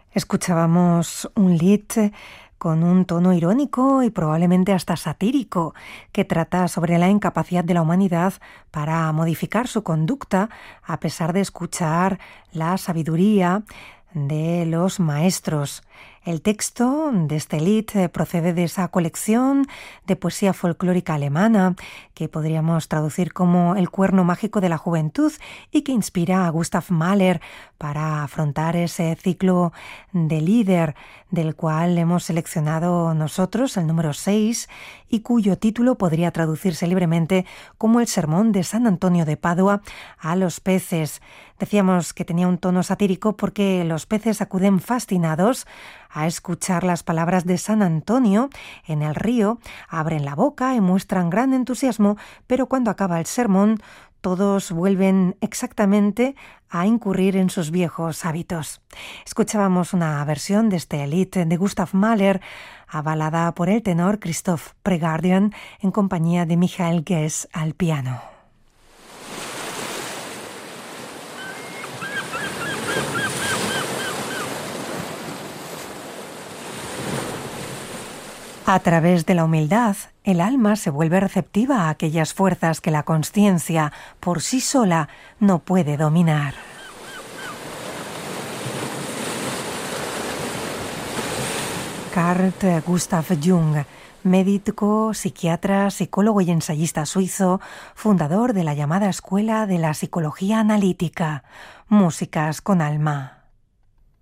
Escuchábamos un lied con un tono irónico y probablemente hasta satírico, que trata sobre la incapacidad de la humanidad para modificar su conducta a pesar de escuchar la sabiduría de los maestros. El texto de este lied procede de esa colección de poesía folclórica alemana que podríamos traducir como El cuerno mágico de la juventud y que inspira a Gustav Mahler para afrontar ese ciclo de Lieder del cual hemos seleccionado nosotros el número 6 y cuyo título podría traducirse libremente como el sermón de San Antonio de Padua a los peces. Decíamos que tenía un tono satírico porque los peces acuden fascinados a escuchar las palabras de San Antonio en el río, abren la boca y muestran gran entusiasmo, pero cuando acaba el sermón, todos vuelven exactamente a incurrir en sus viejos hábitos. Escuchábamos una versión de este lied de Gustav Mahler, avalada por el tenor Christoph Pregardian en compañía de Michael Guess al piano. A través de la humildad, el alma se vuelve receptiva a aquellas fuerzas que la consciencia por sí sola no puede dominar. Carl Gustav Jung, médico, psiquiatra, psicólogo y ensayista suizo, fundador de la llamada Escuela de la Psicología Analítica. Músicas con alma.